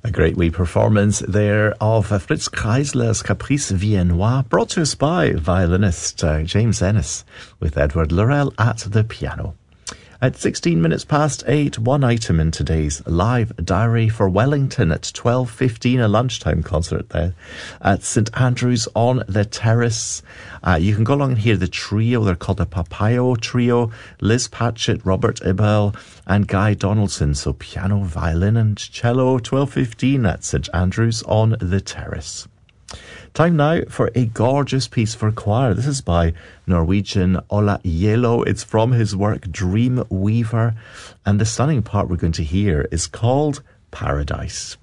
A great wee performance there of Fritz Kreisler's Caprice Viennois, brought to us by violinist James Ennis, with Edward Laurel at the piano. At 16 minutes past 8, one item in today's live diary for Wellington at 12:15, a lunchtime concert there at St Andrews on the Terrace. You can go along and hear the trio. They're called the Papayo Trio. Liz Patchett, Robert Ibel and Guy Donaldson. So piano, violin and cello, 12:15 at St Andrews on the Terrace. Time now for a gorgeous piece for choir. This is by Norwegian Ola Yelo. It's from his work Dream Weaver, and the stunning part we're going to hear is called Paradise.